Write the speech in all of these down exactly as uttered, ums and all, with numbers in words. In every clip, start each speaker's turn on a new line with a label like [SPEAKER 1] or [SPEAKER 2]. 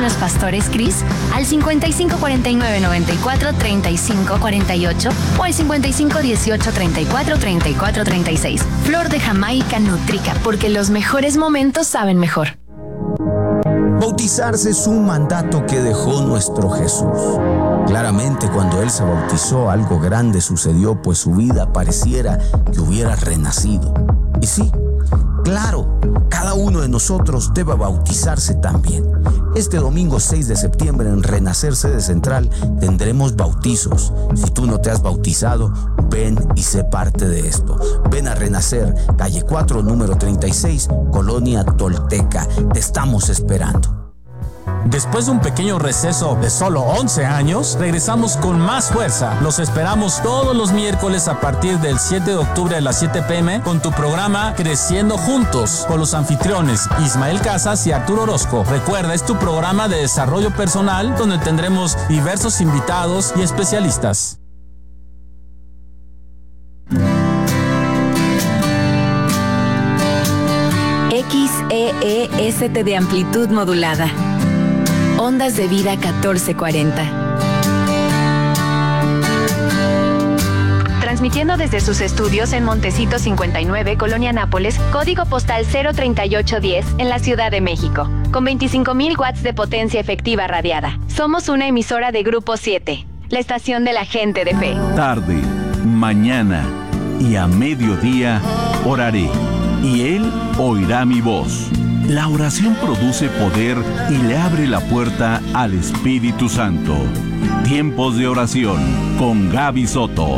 [SPEAKER 1] con los pastores Cris al cincuenta y cinco cuarenta y nueve noventa y cuatro treinta y cinco cuarenta y ocho o al cincuenta y cinco dieciocho treinta y cuatro treinta y cuatro treinta y seis. Flor de Jamaica Nutrica, porque los mejores momentos saben mejor.
[SPEAKER 2] Bautizarse es un mandato que dejó nuestro Jesús. Claramente, cuando Él se bautizó, algo grande sucedió, pues su vida pareciera que hubiera renacido. Y sí, claro, cada uno de nosotros debe bautizarse también. Este domingo seis de septiembre en Renacer Sede Central tendremos bautizos. Si tú no te has bautizado, ven y sé parte de esto. Ven a Renacer, calle cuatro, número treinta y seis, Colonia Tolteca. Te estamos esperando.
[SPEAKER 3] Después de un pequeño receso de solo once años, regresamos con más fuerza. Los esperamos todos los miércoles a partir del siete de octubre a las siete pe eme con tu programa Creciendo Juntos, con los anfitriones Ismael Casas y Arturo Orozco. Recuerda, es tu programa de desarrollo personal donde tendremos diversos invitados y especialistas.
[SPEAKER 1] X E E S T de amplitud modulada. Ondas de vida catorce cuarenta. Transmitiendo desde sus estudios en Montecito cincuenta y nueve, Colonia Nápoles, código postal cero treinta y ocho diez, en la Ciudad de México, con veinticinco mil watts de potencia efectiva radiada. Somos una emisora de Grupo siete, la estación de la gente de fe.
[SPEAKER 4] Tarde, mañana y a mediodía oraré, y Él oirá mi voz. La oración produce poder y le abre la puerta al Espíritu Santo. Tiempos de oración con Gaby Soto.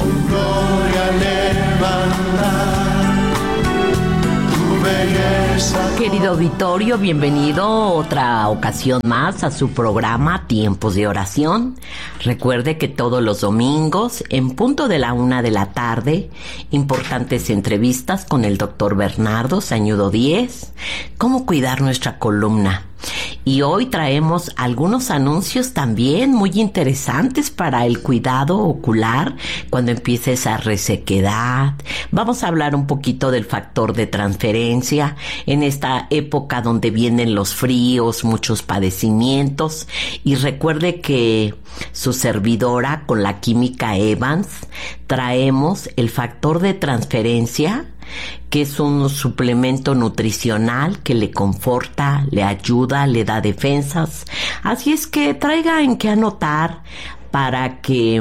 [SPEAKER 5] Querido auditorio, bienvenido otra ocasión más a su programa Tiempos de Oración. Recuerde que todos los domingos, en punto de la una de la tarde, importantes entrevistas con el doctor Bernardo Sañudo Díez, cómo cuidar nuestra columna. Y hoy traemos algunos anuncios también muy interesantes para el cuidado ocular cuando empieza esa resequedad. Vamos a hablar un poquito del factor de transferencia en esta época donde vienen los fríos, muchos padecimientos. Y recuerde que su servidora con la química Evans traemos el factor de transferencia, que es un suplemento nutricional que le conforta, le ayuda, le da defensas. Así es que traiga en qué anotar para que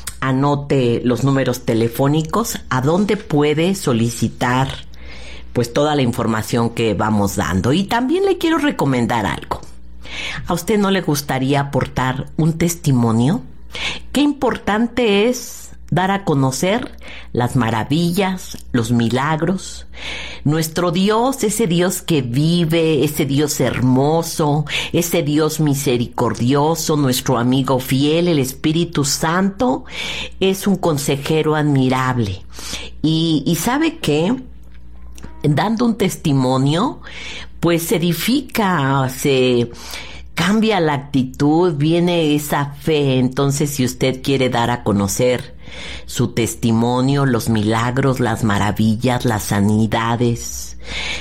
[SPEAKER 5] anote los números telefónicos a donde puede solicitar pues toda la información que vamos dando. Y también le quiero recomendar algo. ¿A usted no le gustaría aportar un testimonio? Qué importante es dar a conocer las maravillas, los milagros. Nuestro Dios, ese Dios que vive, ese Dios hermoso, ese Dios misericordioso, nuestro amigo fiel, el Espíritu Santo, es un consejero admirable. Y, y ¿sabe qué? Dando un testimonio, pues se edifica, se cambia la actitud, viene esa fe. Entonces, si usted quiere dar a conocer su testimonio, los milagros, las maravillas, las sanidades,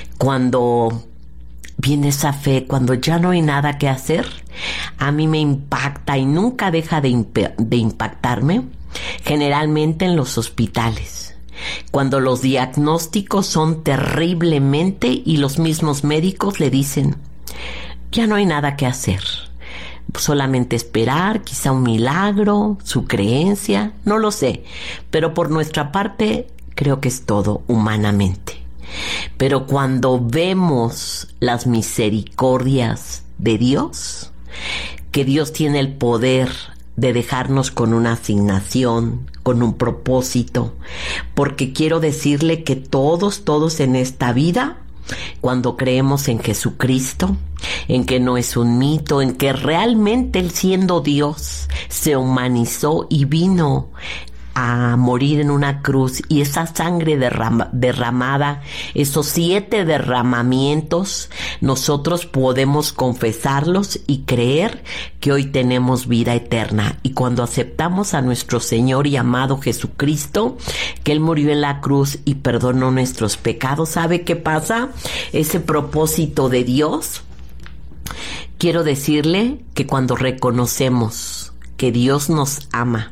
[SPEAKER 5] cuando viene esa fe, cuando ya no hay nada que hacer, a mí me impacta y nunca deja de, imp- de impactarme, generalmente en los hospitales, cuando los diagnósticos son terriblemente y los mismos médicos le dicen, ya no hay nada que hacer. Solamente esperar, quizá un milagro, su creencia, no lo sé. Pero por nuestra parte, creo que es todo humanamente. Pero cuando vemos las misericordias de Dios, que Dios tiene el poder de dejarnos con una asignación, con un propósito, porque quiero decirle que todos, todos en esta vida, cuando creemos en Jesucristo, en que no es un mito, en que realmente Él siendo Dios se humanizó y vino a morir en una cruz, y esa sangre derrama, derramada, esos siete derramamientos, nosotros podemos confesarlos y creer que hoy tenemos vida eterna. Y cuando aceptamos a nuestro Señor y amado Jesucristo, que Él murió en la cruz y perdonó nuestros pecados, ¿sabe qué pasa? Ese propósito de Dios quiero decirle que cuando reconocemos que Dios nos ama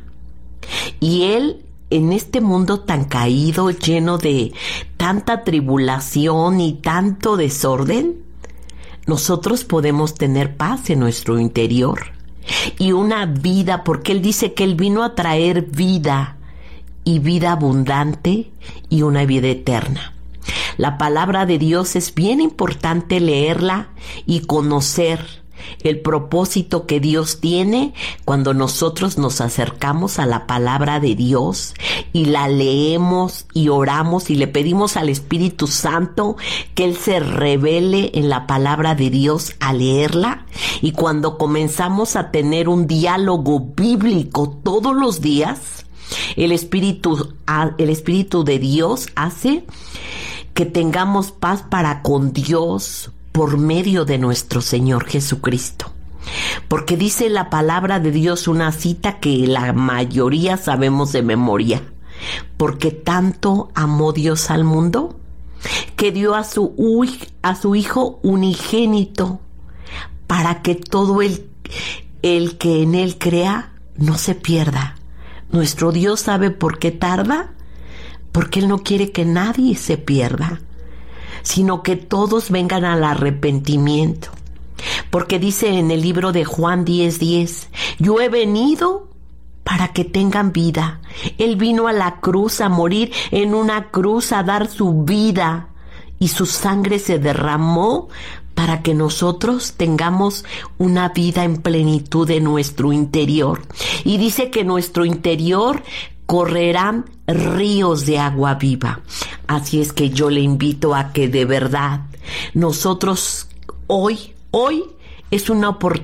[SPEAKER 5] y Él en este mundo tan caído, lleno de tanta tribulación y tanto desorden, nosotros podemos tener paz en nuestro interior y una vida, porque Él dice que Él vino a traer vida y vida abundante y una vida eterna. La palabra de Dios es bien importante leerla y conocer el propósito que Dios tiene cuando nosotros nos acercamos a la palabra de Dios y la leemos y oramos y le pedimos al Espíritu Santo que Él se revele en la palabra de Dios al leerla. Y cuando comenzamos a tener un diálogo bíblico todos los días, el Espíritu, el Espíritu de Dios hace que tengamos paz para con Dios por medio de nuestro Señor Jesucristo. Porque dice la palabra de Dios una cita que la mayoría sabemos de memoria. Porque tanto amó Dios al mundo, que dio a su, a su Hijo unigénito, para que todo el, el que en Él crea no se pierda. Nuestro Dios sabe por qué tarda, porque Él no quiere que nadie se pierda, sino que todos vengan al arrepentimiento. Porque dice en el libro de Juan diez diez, yo he venido para que tengan vida. Él vino a la cruz a morir en una cruz, a dar su vida, y su sangre se derramó para que nosotros tengamos una vida en plenitud en nuestro interior. Y dice que en nuestro interior correrán ríos de agua viva. Así es que yo le invito a que de verdad nosotros hoy, hoy es una oportunidad